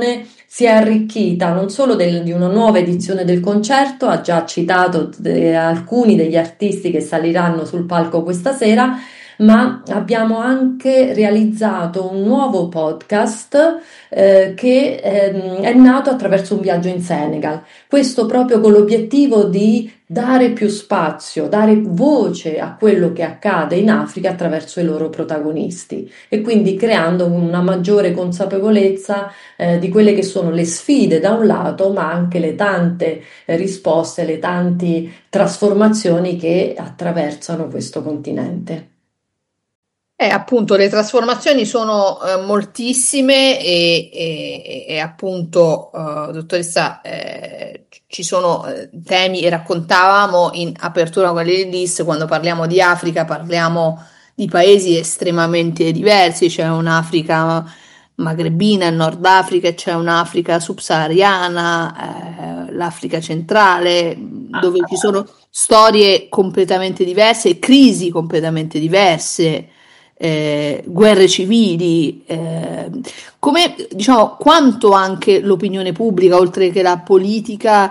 si è arricchita non solo del, di una nuova edizione del concerto, ha già citato de, alcuni degli artisti che saliranno sul palco questa sera, ma abbiamo anche realizzato un nuovo podcast eh, che eh, è nato attraverso un viaggio in Senegal, questo proprio con l'obiettivo di dare più spazio, dare voce a quello che accade in Africa attraverso i loro protagonisti e quindi creando una maggiore consapevolezza eh, di quelle che sono le sfide da un lato, ma anche le tante eh, risposte, le tante trasformazioni che attraversano questo continente. Eh, appunto, le trasformazioni sono eh, moltissime e, e, e appunto, eh, dottoressa, eh, ci sono eh, temi e raccontavamo in apertura con le list, quando parliamo di Africa, parliamo di paesi estremamente diversi, c'è un'Africa magrebina, il Nord Africa, c'è un'Africa subsahariana, eh, l'Africa centrale, dove ci sono storie completamente diverse, crisi completamente diverse. Eh, guerre civili, eh, come diciamo, quanto anche l'opinione pubblica, oltre che la politica,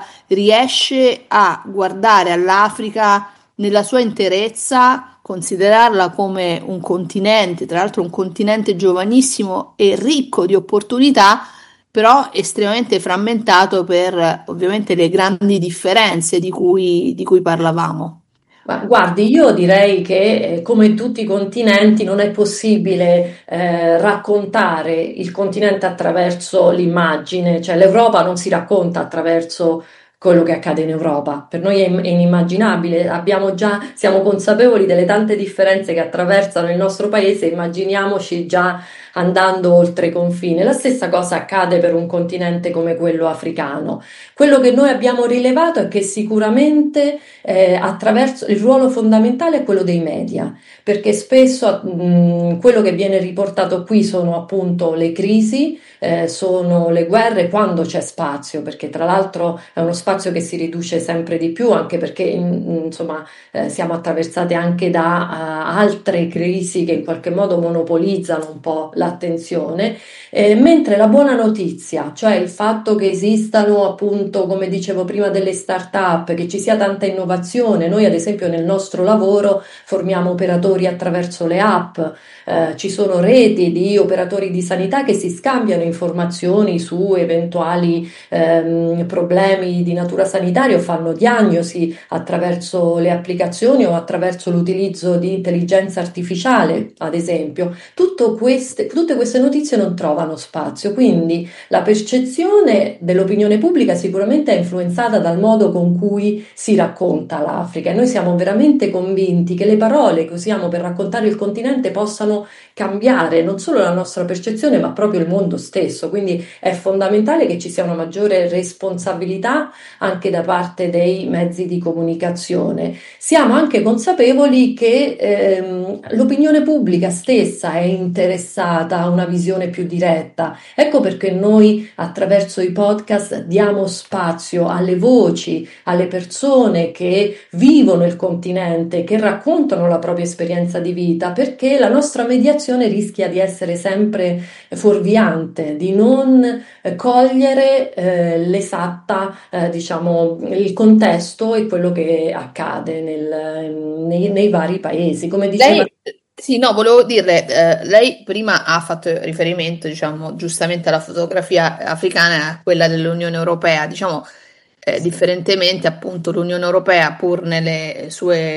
riesce a guardare all'Africa nella sua interezza, considerarla come un continente, tra l'altro un continente giovanissimo e ricco di opportunità, però estremamente frammentato per ovviamente le grandi differenze di cui, di cui parlavamo. Ma guardi, io direi che eh, come in tutti i continenti non è possibile eh, raccontare il continente attraverso l'immagine, cioè l'Europa non si racconta attraverso quello che accade in Europa. Per noi è, è inimmaginabile, abbiamo già, siamo consapevoli delle tante differenze che attraversano il nostro paese, immaginiamoci già andando oltre confine. La stessa cosa accade per un continente come quello africano. Quello che noi abbiamo rilevato è che sicuramente eh, attraverso il ruolo fondamentale è quello dei media, perché spesso mh, quello che viene riportato qui sono appunto le crisi, eh, sono le guerre quando c'è spazio, perché tra l'altro è uno spazio che si riduce sempre di più, anche perché in, insomma eh, siamo attraversati anche da uh, altre crisi che in qualche modo monopolizzano un po' l'attenzione, eh, mentre la buona notizia, cioè il fatto che esistano appunto, come dicevo prima, delle start-up, che ci sia tanta innovazione. Noi ad esempio nel nostro lavoro formiamo operatori attraverso le app, eh, ci sono reti di operatori di sanità che si scambiano informazioni su eventuali ehm, problemi di natura sanitaria o fanno diagnosi attraverso le applicazioni o attraverso l'utilizzo di intelligenza artificiale, ad esempio. Tutto queste, tutte queste notizie non trovano spazio, quindi la percezione dell'opinione pubblica sicuramente è influenzata dal modo con cui si racconta l'Africa e noi siamo veramente convinti che le parole che usiamo per raccontare il continente possano cambiare non solo la nostra percezione ma proprio il mondo stesso, quindi è fondamentale che ci sia una maggiore responsabilità anche da parte dei mezzi di comunicazione. Siamo anche consapevoli che ehm, l'opinione pubblica stessa è interessata a una visione più diretta. Ecco perché noi attraverso i podcast diamo spazio alle voci, alle persone che vivono il continente, che raccontano la propria esperienza di vita, perché la nostra mediazione rischia di essere sempre fuorviante, di non eh, cogliere eh, l'esatta, eh, diciamo, il contesto e quello che accade nel, nei, nei vari paesi. Come diceva... Lei... Sì, no, volevo dirle, eh, lei prima ha fatto riferimento, diciamo, giustamente alla fotografia africana e a quella dell'Unione Europea, diciamo, eh, differentemente appunto l'Unione Europea, pur nelle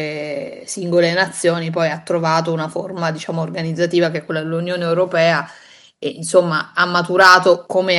sue singole nazioni, poi ha trovato una forma, diciamo, organizzativa che è quella dell'Unione Europea e insomma ha maturato come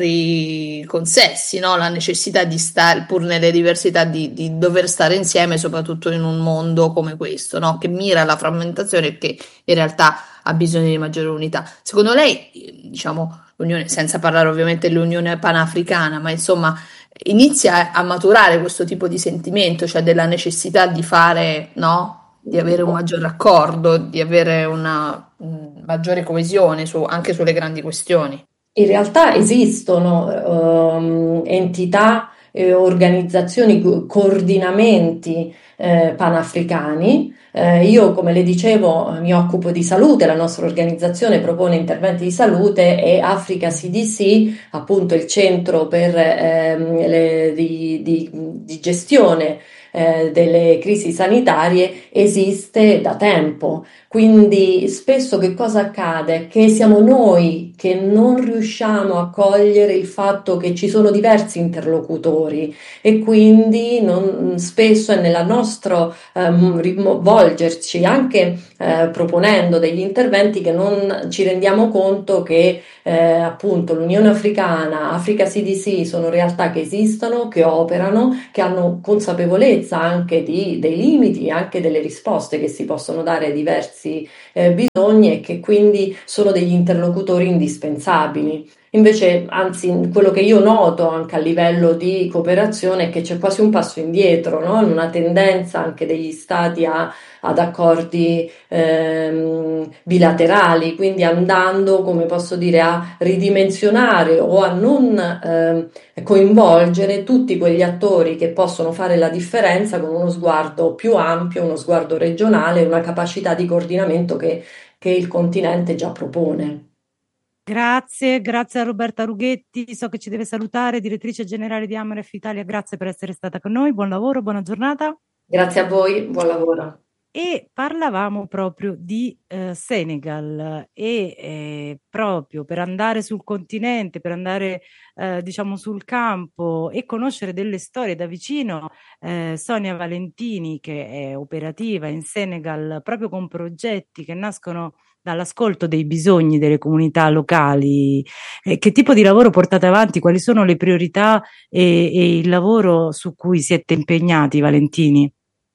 altri consessi, no? La necessità di stare, pur nelle diversità, di, di dover stare insieme, soprattutto in un mondo come questo, no? Che mira alla frammentazione e che in realtà ha bisogno di maggiore unità. Secondo lei, diciamo, l'Unione, senza parlare ovviamente dell'Unione Panafricana, ma insomma inizia a maturare questo tipo di sentimento, cioè della necessità di fare, no? Di avere un maggior raccordo, di avere una mh, maggiore coesione su, anche sulle grandi questioni. In realtà esistono um, entità eh, organizzazioni, co- coordinamenti eh, panafricani. Eh, io, come le dicevo, mi occupo di salute, la nostra organizzazione propone interventi di salute e Africa C D C, appunto il centro per, ehm, le, di, di, di gestione eh, delle crisi sanitarie, esiste da tempo. Quindi spesso che cosa accade? Che siamo noi che non riusciamo a cogliere il fatto che ci sono diversi interlocutori e quindi non, spesso è nella nostra ehm, volgerci anche eh, proponendo degli interventi che non ci rendiamo conto che eh, appunto l'Unione Africana, Africa C D C sono realtà che esistono, che operano, che hanno consapevolezza anche di, dei limiti, anche delle risposte che si possono dare ai diversi eh, bisogni e che quindi sono degli interlocutori indispensabili. Invece, anzi, quello che io noto anche a livello di cooperazione è che c'è quasi un passo indietro, no? Una tendenza anche degli stati a, ad accordi ehm, bilaterali, quindi andando, come posso dire, a ridimensionare o a non ehm, coinvolgere tutti quegli attori che possono fare la differenza con uno sguardo più ampio, uno sguardo regionale, una capacità di coordinamento che, che il continente già propone. Grazie, grazie a Roberta Rughetti, so che ci deve salutare, direttrice generale di Amref Italia, grazie per essere stata con noi, buon lavoro, buona giornata. Grazie a voi, buon lavoro. E parlavamo proprio di eh, Senegal e eh, proprio per andare sul continente, per andare eh, diciamo sul campo e conoscere delle storie da vicino, eh, Sonia Valentini, che è operativa in Senegal proprio con progetti che nascono dall'ascolto dei bisogni delle comunità locali. Eh, che tipo di lavoro portate avanti? Quali sono le priorità e, e il lavoro su cui siete impegnati, Valentini?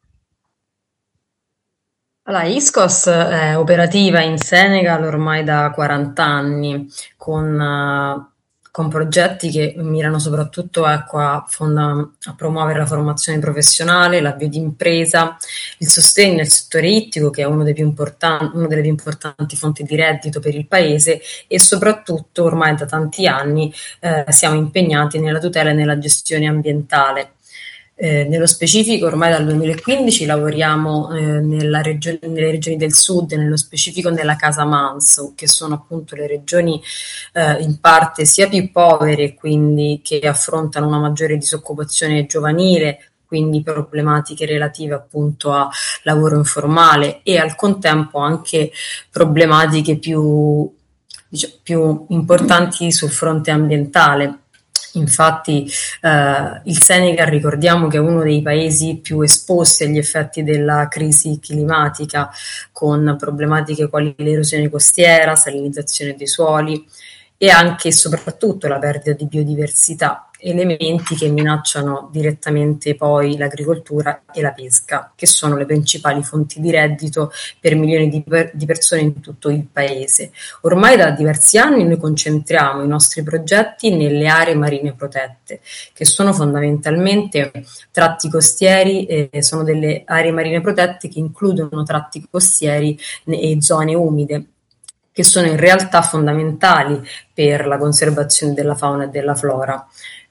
Allora, ISCOS è operativa in Senegal ormai da quaranta anni con, uh, con progetti che mirano soprattutto ecco, a, fonda- a promuovere la formazione professionale, l'avvio di impresa, il sostegno nel settore ittico, che è uno dei più importan- una delle più importanti fonti di reddito per il paese, e soprattutto ormai da tanti anni eh, siamo impegnati nella tutela e nella gestione ambientale. Eh, nello specifico ormai dal duemilaquindici lavoriamo eh, nella regione, nelle regioni del sud, nello specifico nella Casamance, che sono appunto le regioni eh, in parte sia più povere, quindi che affrontano una maggiore disoccupazione giovanile, quindi problematiche relative appunto a lavoro informale e al contempo anche problematiche più, diciamo, più importanti sul fronte ambientale. Infatti eh, il Senegal ricordiamo che è uno dei paesi più esposti agli effetti della crisi climatica, con problematiche quali l'erosione costiera, salinizzazione dei suoli e anche e soprattutto la perdita di biodiversità, elementi che minacciano direttamente poi l'agricoltura e la pesca, che sono le principali fonti di reddito per milioni di, per- di persone in tutto il paese. Ormai da diversi anni noi concentriamo i nostri progetti nelle aree marine protette, che sono fondamentalmente tratti costieri, eh, sono delle aree marine protette che includono tratti costieri e zone umide, che sono in realtà fondamentali per la conservazione della fauna e della flora.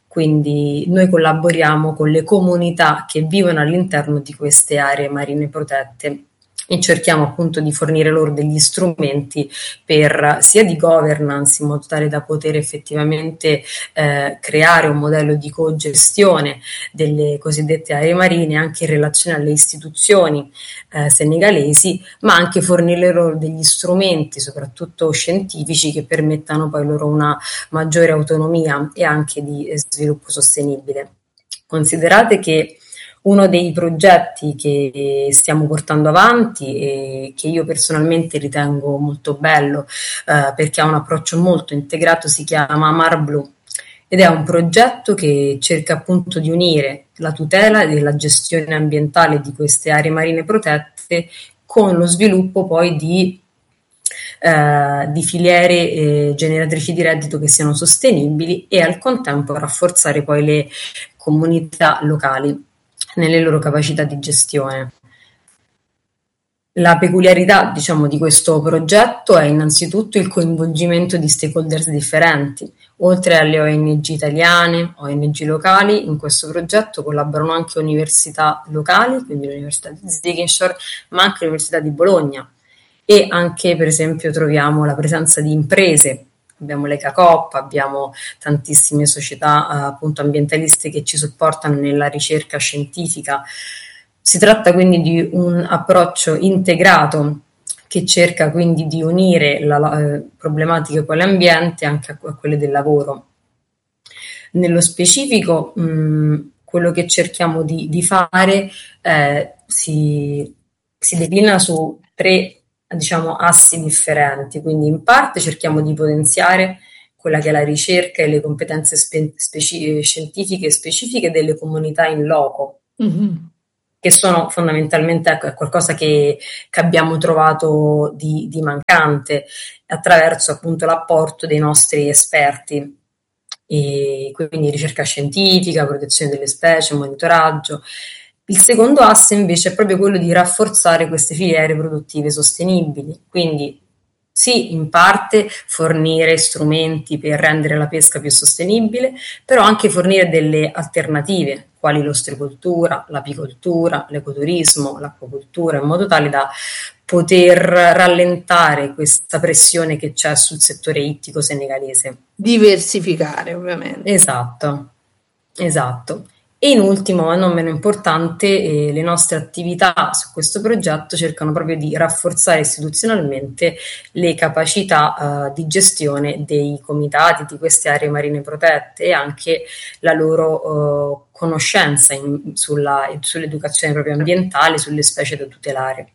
Quindi noi collaboriamo con le comunità che vivono all'interno di queste aree marine protette e cerchiamo appunto di fornire loro degli strumenti per sia di governance, in modo tale da poter effettivamente eh, creare un modello di cogestione delle cosiddette aree marine anche in relazione alle istituzioni eh, senegalesi, ma anche fornire loro degli strumenti soprattutto scientifici che permettano poi loro una maggiore autonomia e anche di eh, sviluppo sostenibile. Considerate che uno dei progetti che stiamo portando avanti e che io personalmente ritengo molto bello eh, perché ha un approccio molto integrato si chiama Mar Blu ed è un progetto che cerca appunto di unire la tutela e la gestione ambientale di queste aree marine protette con lo sviluppo poi di, eh, di filiere eh, generatrici di reddito che siano sostenibili e al contempo rafforzare poi le comunità locali nelle loro capacità di gestione. La peculiarità, diciamo, di questo progetto è innanzitutto il coinvolgimento di stakeholders differenti. Oltre alle O N G italiane, O N G locali, in questo progetto collaborano anche università locali, quindi l'Università di Ziguinchor, ma anche l'Università di Bologna. E anche, per esempio, troviamo la presenza di imprese. Abbiamo l'ECACOP, abbiamo tantissime società eh, appunto ambientaliste che ci supportano nella ricerca scientifica. Si tratta quindi di un approccio integrato che cerca quindi di unire la, la, eh, problematiche quale ambiente anche a, a quelle del lavoro. Nello specifico, mh, quello che cerchiamo di, di fare eh, si, si declina su tre, diciamo, assi differenti, quindi in parte cerchiamo di potenziare quella che è la ricerca e le competenze spe- speci- scientifiche e specifiche delle comunità in loco, mm-hmm. che sono fondamentalmente, ecco, qualcosa che, che abbiamo trovato di, di mancante attraverso appunto l'apporto dei nostri esperti, e quindi ricerca scientifica, protezione delle specie, monitoraggio. Il secondo asse invece è proprio quello di rafforzare queste filiere produttive sostenibili, quindi sì, in parte fornire strumenti per rendere la pesca più sostenibile, però anche fornire delle alternative, quali l'ostricoltura, l'apicoltura, l'ecoturismo, l'acquacoltura, in modo tale da poter rallentare questa pressione che c'è sul settore ittico senegalese. Diversificare, ovviamente. Esatto, esatto. E in ultimo, ma non meno importante, eh, le nostre attività su questo progetto cercano proprio di rafforzare istituzionalmente le capacità eh, di gestione dei comitati di queste aree marine protette e anche la loro eh, conoscenza in, sulla, sull'educazione proprio ambientale, sulle specie da tutelare.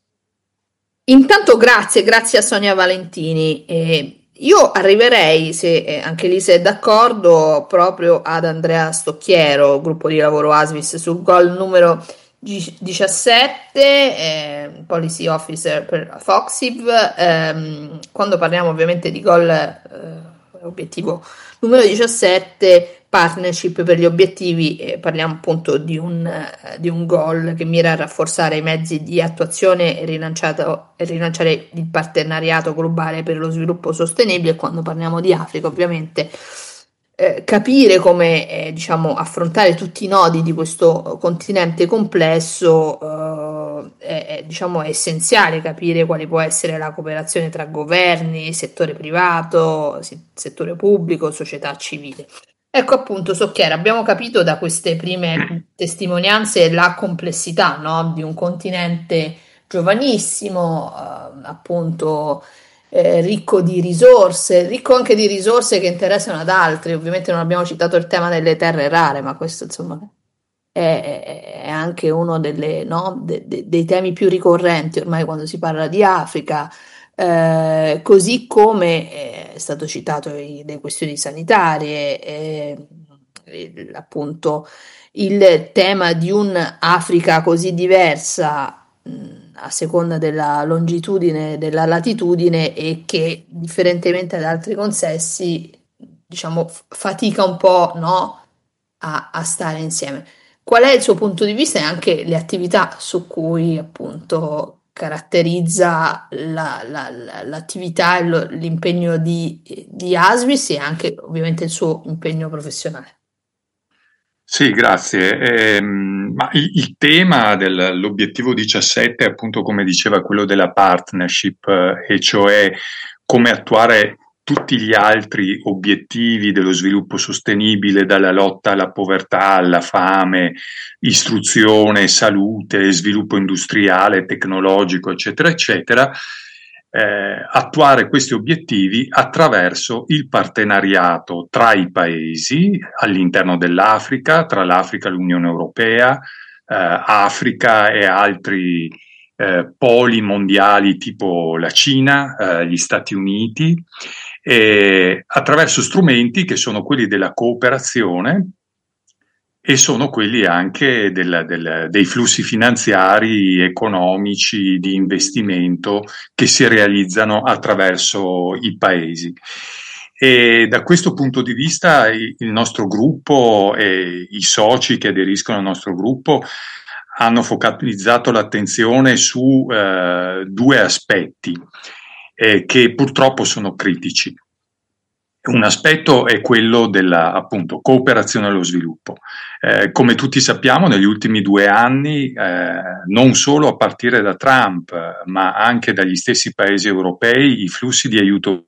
Intanto grazie, grazie a Sonia Valentini. Eh, Io arriverei, se anche lì sei d'accordo, proprio ad Andrea Stocchiero, gruppo di lavoro ASVIS, sul goal numero diciassette, eh, Policy Officer per Foxiv. Ehm, quando parliamo ovviamente di goal, eh, obiettivo numero diciassette, partnership per gli obiettivi, eh, parliamo appunto di un, eh, di un goal che mira a rafforzare i mezzi di attuazione e, e rilanciare il partenariato globale per lo sviluppo sostenibile. Quando parliamo di Africa, ovviamente eh, capire come eh, diciamo affrontare tutti i nodi di questo continente complesso eh, è, è, diciamo, è essenziale capire quale può essere la cooperazione tra governi, settore privato, settore pubblico, società civile. Ecco, appunto, Stocchiero, abbiamo capito da queste prime testimonianze la complessità, no? Di un continente giovanissimo, eh, appunto eh, ricco di risorse, ricco anche di risorse che interessano ad altri. Ovviamente non abbiamo citato il tema delle terre rare, ma questo insomma è, è anche uno delle, no? de, de, dei temi più ricorrenti ormai quando si parla di Africa. Eh, così come è stato citato le questioni sanitarie, eh, il, appunto il tema di un'Africa così diversa mh, a seconda della longitudine, della latitudine, e che differentemente da altri consessi, diciamo, fatica un po', no, a, a stare insieme. Qual è il suo punto di vista e anche le attività su cui appunto caratterizza la, la, la, l'attività e lo, l'impegno di, di ASVIS e anche ovviamente il suo impegno professionale? Sì, grazie. Eh, ma il, il tema dell'obiettivo diciassette è appunto, come diceva, quello della partnership, eh, e cioè come attuare tutti gli altri obiettivi dello sviluppo sostenibile, dalla lotta alla povertà, alla fame, istruzione, salute, sviluppo industriale, tecnologico, eccetera, eccetera, eh, attuare questi obiettivi attraverso il partenariato tra i paesi all'interno dell'Africa, tra l'Africa e l'Unione Europea, eh, Africa e altri eh, poli mondiali tipo la Cina, eh, gli Stati Uniti, e attraverso strumenti che sono quelli della cooperazione e sono quelli anche del, del, dei flussi finanziari, economici, di investimento che si realizzano attraverso i paesi. E da questo punto di vista il nostro gruppo e i soci che aderiscono al nostro gruppo hanno focalizzato l'attenzione su eh, due aspetti eh, che purtroppo sono critici. Un aspetto è quello della, appunto, cooperazione allo sviluppo. Eh, come tutti sappiamo, negli ultimi due anni, eh, non solo a partire da Trump, ma anche dagli stessi paesi europei, i flussi di aiuto.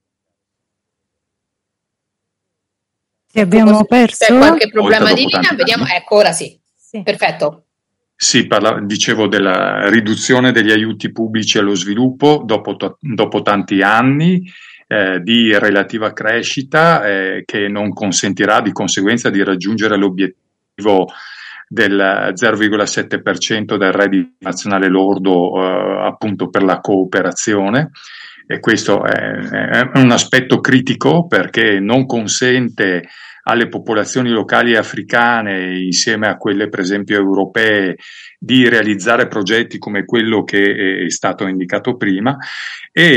Ti abbiamo perso? C'è qualche problema Volta di dopo linea? tanti Vediamo, anni. ecco, ora sì. Sì. Perfetto. Sì, parla, dicevo della riduzione degli aiuti pubblici allo sviluppo dopo, to- dopo tanti anni eh, di relativa crescita eh, che non consentirà di conseguenza di raggiungere l'obiettivo del zero virgola sette per cento del reddito nazionale lordo eh, appunto per la cooperazione. E questo è, è un aspetto critico perché non consente alle popolazioni locali africane, insieme a quelle per esempio europee, di realizzare progetti come quello che è stato indicato prima, e